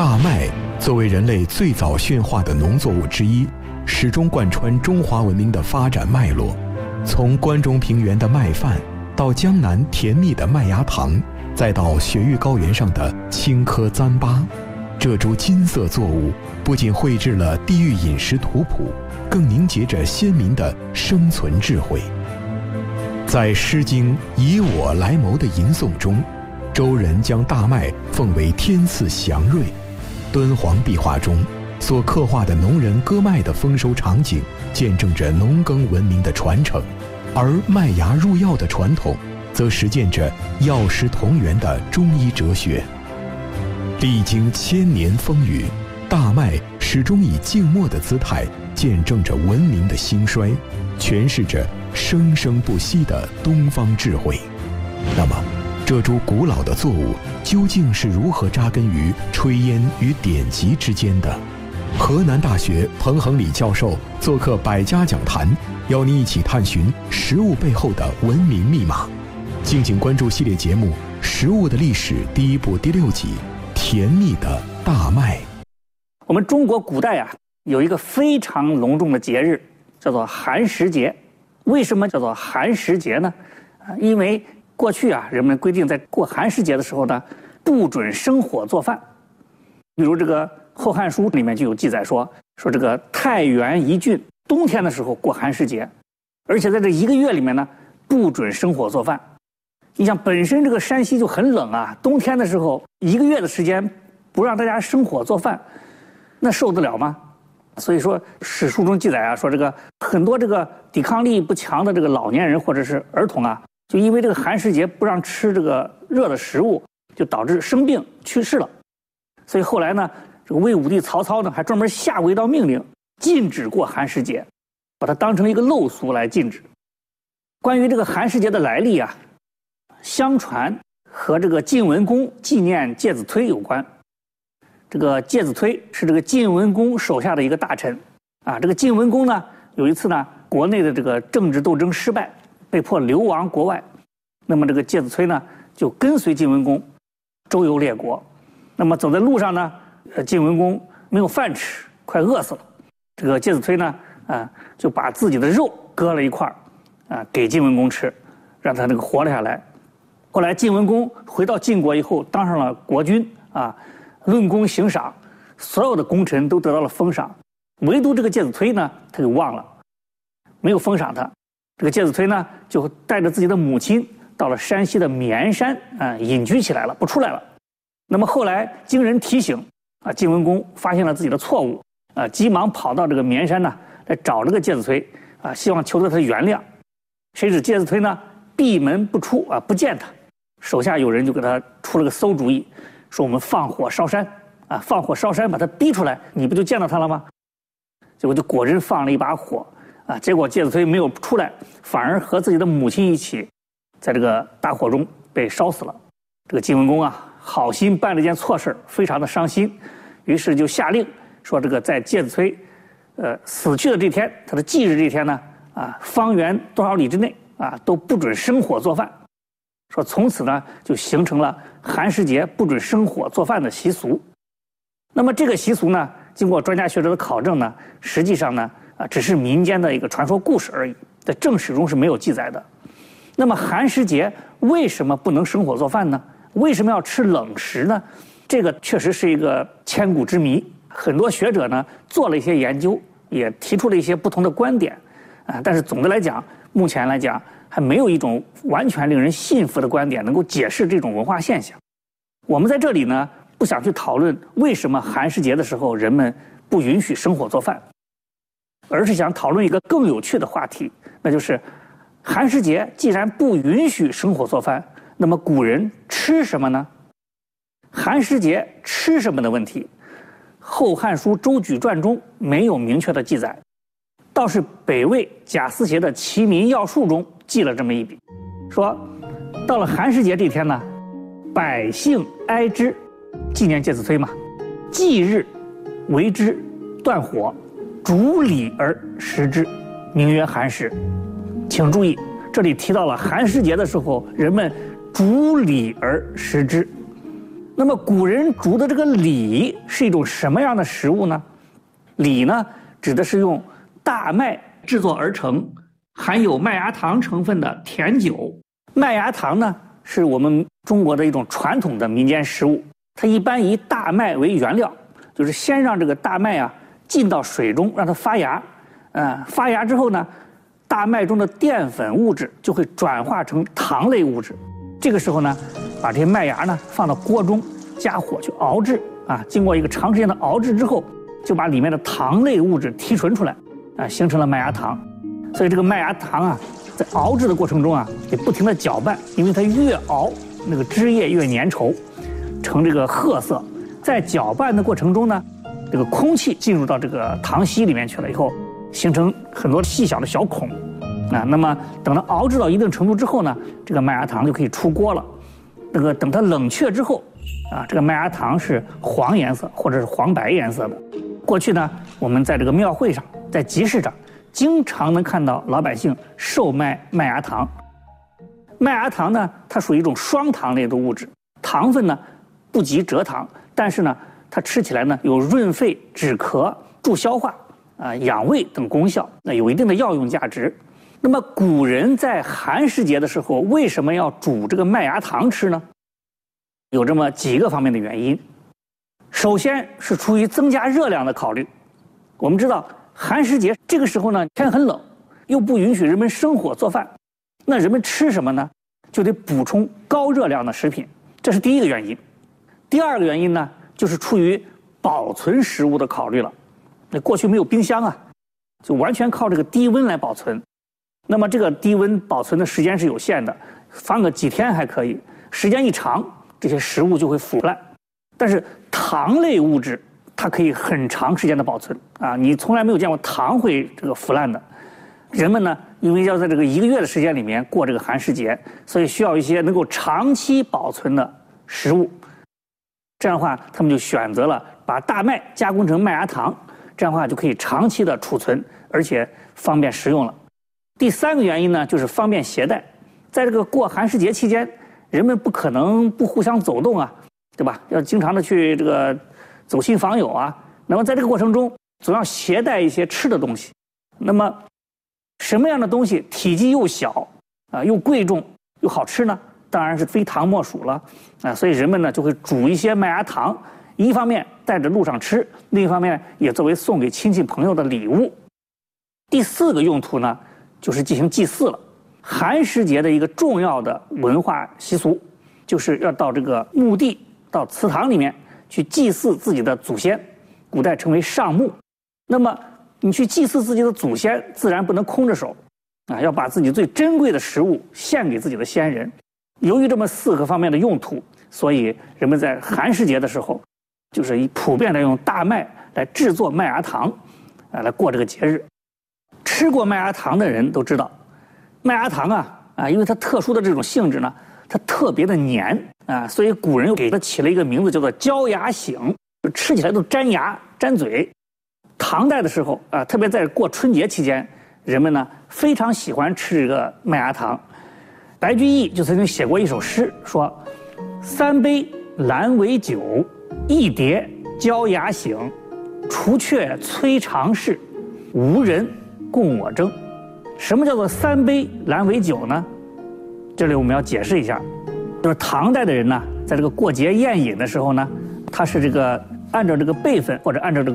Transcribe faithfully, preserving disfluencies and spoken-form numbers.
大麦作为人类最早驯化的农作物之一，始终贯穿中华文明的发展脉络。从关中平原的麦饭，到江南甜蜜的麦芽糖，再到雪域高原上的青稞糌粑，这株金色作物不仅绘制了地域饮食图谱，更凝结着先民的生存智慧。在《诗经·以我来谋》的吟诵中，周人将大麦奉为天赐祥瑞。敦煌壁画中所刻画的农人割麦的丰收场景，见证着农耕文明的传承，而麦芽入药的传统，则实践着药食同源的中医哲学。历经千年风雨，大麦始终以静默的姿态，见证着文明的兴衰，诠释着生生不息的东方智慧。那么，这株古老的作物究竟是如何扎根于炊烟与典籍之间的？河南大学彭恒礼教授做客百家讲坛，邀您一起探寻食物背后的文明密码。敬请关注系列节目《食物的历史》第一部第六集《甜蜜的大麦》。 我们中国古代啊，有一个非常隆重的节日，叫做寒食节。为什么叫做寒食节呢？啊，因为过去啊，人们规定在过寒食节的时候呢，不准生火做饭。比如这个《后汉书》里面就有记载说，说这个太原一郡冬天的时候过寒食节，而且在这一个月里面呢，不准生火做饭。你想，本身这个山西就很冷啊，冬天的时候一个月的时间不让大家生火做饭，那受得了吗？所以说史书中记载啊，说这个很多这个抵抗力不强的这个老年人或者是儿童啊，就因为这个寒食节不让吃这个热的食物，就导致生病去世了。所以后来呢，这个魏武帝曹操呢，还专门下过一道命令，禁止过寒食节，把它当成一个陋俗来禁止。关于这个寒食节的来历啊，相传和这个晋文公纪念介子推有关。这个介子推是这个晋文公手下的一个大臣啊。这个晋文公呢，有一次呢，国内的这个政治斗争失败，被迫流亡国外。那么这个介子推呢，就跟随晋文公周游列国。那么走在路上呢，呃，晋文公没有饭吃，快饿死了。这个介子推呢，啊，就把自己的肉割了一块啊，给晋文公吃，让他那个活了下来。后来晋文公回到晋国以后，当上了国君啊，论功行赏，所有的功臣都得到了封赏，唯独这个介子推呢，他给忘了，没有封赏他。这个介子推呢，就带着自己的母亲到了山西的绵山啊，隐居起来了，不出来了。那么后来经人提醒啊，晋文公发现了自己的错误啊，急忙跑到这个绵山呢，来找这个介子推啊，希望求得他原谅。谁知介子推呢，闭门不出啊，不见他。手下有人就给他出了个馊主意，说我们放火烧山啊，放火烧山把他逼出来，你不就见到他了吗？结果就果真放了一把火啊，结果介子推没有出来，反而和自己的母亲一起在这个大火中被烧死了。这个晋文公啊，好心办了一件错事，非常的伤心，于是就下令说，这个在介子推呃死去的这天，他的忌日这天呢，啊，方圆多少里之内啊，都不准生火做饭。说从此呢，就形成了寒食节不准生火做饭的习俗。那么这个习俗呢，经过专家学者的考证呢，实际上呢，啊，只是民间的一个传说故事而已，在正史中是没有记载的。那么寒食节为什么不能生火做饭呢？为什么要吃冷食呢？这个确实是一个千古之谜。很多学者呢做了一些研究，也提出了一些不同的观点，啊，但是总的来讲，目前来讲还没有一种完全令人信服的观点能够解释这种文化现象。我们在这里呢，不想去讨论为什么寒食节的时候人们不允许生火做饭，而是想讨论一个更有趣的话题，那就是寒食节既然不允许生火做饭，那么古人吃什么呢？寒食节吃什么的问题，《后汉书·周举传》中没有明确的记载，倒是北魏贾思勰的《齐民要术》中记了这么一笔，说到了寒食节这天呢，百姓哀之，纪念介子推嘛，忌日为之，断火，逐礼而食之，名曰寒食。请注意，这里提到了寒食节的时候，人们逐礼而食之。那那么古人煮的这个李是一种什么样的食物呢？李呢，指的是用大麦制作而成，含有麦芽糖成分的甜酒。麦芽糖呢，是我们中国的一种传统的民间食物，它一般以大麦为原料，就是先让这个大麦啊浸到水中，让它发芽。呃，发芽之后呢，大麦中的淀粉物质就会转化成糖类物质。这个时候呢，把这些麦芽呢放到锅中，加火去熬制啊。经过一个长时间的熬制之后，就把里面的糖类物质提纯出来，啊，形成了麦芽糖。所以这个麦芽糖啊，在熬制的过程中啊，得不停地搅拌，因为它越熬那个汁液越粘稠，呈这个褐色。在搅拌的过程中呢，这个空气进入到这个糖稀里面去了以后，形成很多细小的小孔，啊，那么等它熬制到一定程度之后呢，这个麦芽糖就可以出锅了。那个等它冷却之后，啊，这个麦芽糖是黄颜色或者是黄白颜色的。过去呢，我们在这个庙会上，在集市上，经常能看到老百姓售卖麦芽糖。麦芽糖呢，它属于一种双糖类的物质，糖分呢不及蔗糖，但是呢，它吃起来呢有润肺、止咳、助消化、啊养胃等功效，那有一定的药用价值。那么古人在寒食节的时候，为什么要煮这个麦芽糖吃呢？有这么几个方面的原因。首先是出于增加热量的考虑。我们知道寒食节这个时候呢，天很冷，又不允许人们生火做饭，那人们吃什么呢？就得补充高热量的食品，这是第一个原因。第二个原因呢，就是出于保存食物的考虑了。那过去没有冰箱啊，就完全靠这个低温来保存。那么这个低温保存的时间是有限的，放个几天还可以，时间一长，这些食物就会腐烂。但是糖类物质它可以很长时间的保存啊，你从来没有见过糖会这个腐烂的。人们呢，因为要在这个一个月的时间里面过这个寒食节，所以需要一些能够长期保存的食物。这样的话，他们就选择了把大麦加工成麦芽糖，这样的话就可以长期的储存，而且方便食用了。第三个原因呢，就是方便携带。在这个过寒食节期间，人们不可能不互相走动啊，对吧？要经常的去这个走亲访友啊。那么在这个过程中，总要携带一些吃的东西。那么什么样的东西体积又小啊，又贵重又好吃呢？当然是非糖莫属了啊。所以人们呢就会煮一些麦芽糖，一方面带着路上吃，另一方面也作为送给亲戚朋友的礼物。第四个用途呢，就是进行祭祀了。寒食节的一个重要的文化习俗，就是要到这个墓地、到祠堂里面去祭祀自己的祖先，古代称为上墓。那么你去祭祀自己的祖先，自然不能空着手啊，要把自己最珍贵的食物献给自己的先人。由于这么四个方面的用途，所以人们在寒食节的时候，就是以普遍的用大麦来制作麦芽糖，啊，来过这个节日。吃过麦芽糖的人都知道，麦芽糖啊啊，因为它特殊的这种性质呢，它特别的黏啊，所以古人又给它起了一个名字，叫做焦牙醒，就吃起来都粘牙粘嘴。唐代的时候啊，特别在过春节期间，人们呢非常喜欢吃这个麦芽糖。白居易就曾经写过一首诗，说：“三杯兰为酒，一碟焦牙醒，除却催肠事，无人共我争。”什么叫做三杯兰为酒呢？这里我们要解释一下，就是唐代的人呢，在这个过节宴饮的时候呢，他是这个按照这个辈分或者按照这个